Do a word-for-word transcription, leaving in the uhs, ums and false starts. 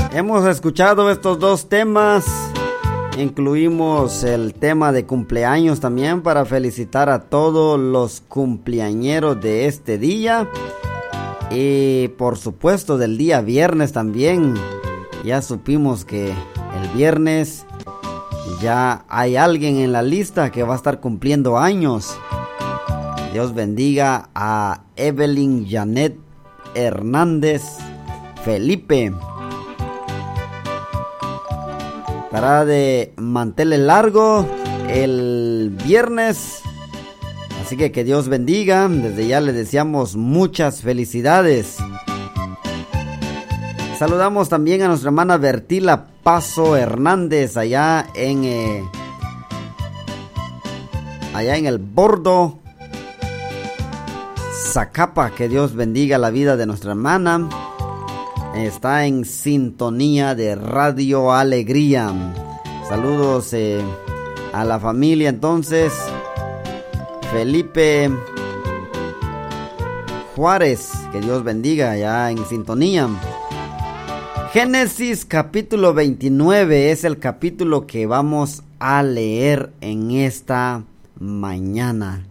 Hemos escuchado estos dos temas. Incluimos el tema de cumpleaños también para felicitar a todos los cumpleañeros de este día. Y por supuesto del día viernes también. Ya supimos que el viernes ya hay alguien en la lista que va a estar cumpliendo años. Dios bendiga a Evelyn Janet Hernández Felipe. Estará de manteles largo el viernes. Así que que Dios bendiga. Desde ya le deseamos muchas felicidades. Saludamos también a nuestra hermana Bertila Paso Hernández allá en eh, allá en el Bordo Zacapa. Que Dios bendiga la vida de nuestra hermana. Está en sintonía de Radio Alegría. Saludos eh, a la familia entonces. Felipe Juárez, que Dios bendiga ya en sintonía. Génesis capítulo veintinueve es el capítulo que vamos a leer en esta mañana.